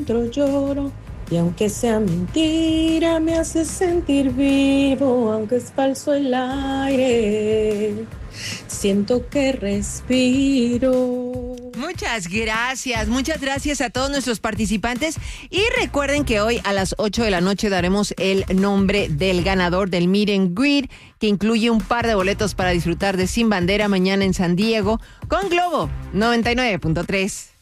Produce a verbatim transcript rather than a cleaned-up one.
dentro lloro. Y aunque sea mentira, me hace sentir vivo, aunque es falso el aire. Siento que respiro. Muchas gracias, muchas gracias a todos nuestros participantes. Y recuerden que hoy a las ocho de la noche daremos el nombre del ganador del Meet and Greet, que incluye un par de boletos para disfrutar de Sin Bandera mañana en San Diego con Globo noventa y nueve punto tres.